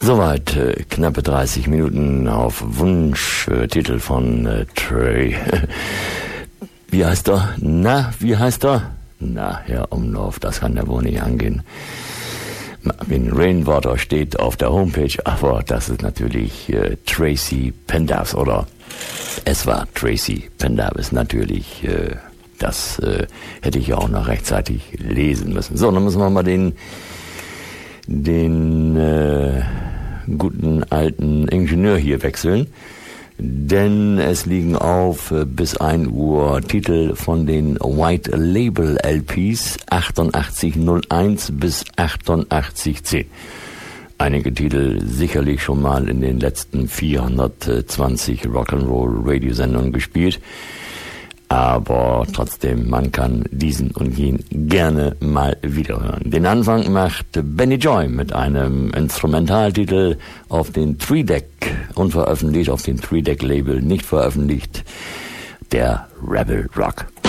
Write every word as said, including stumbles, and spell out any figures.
Soweit äh, knappe dreißig Minuten auf Wunsch, äh, Titel von äh, Trey. Wie heißt er? Na, wie heißt er? Na, Herr Umlauf, das kann ja wohl nicht angehen. Marvin Rainwater steht auf der Homepage, aber das ist natürlich äh, Tracy Pendarvis, oder es war Tracy Pendarvis natürlich. Äh, das äh, hätte ich ja auch noch rechtzeitig lesen müssen. So, dann müssen wir mal den den äh, guten alten Ingenieur hier wechseln, denn es liegen auf äh, bis ein Uhr Titel von den White Label L Ps achtundachtzig null eins bis achtundachtzig zehn. Einige Titel sicherlich schon mal in den letzten vierhundertzwanzig Rock'n'Roll Radiosendungen gespielt, aber trotzdem, man kann diesen und jenen gerne mal wiederhören. Den Anfang macht Benny Joy mit einem Instrumentaltitel auf den Three-Deck, unveröffentlicht, auf dem Three-Deck-Label, nicht veröffentlicht, der Rebel Rock.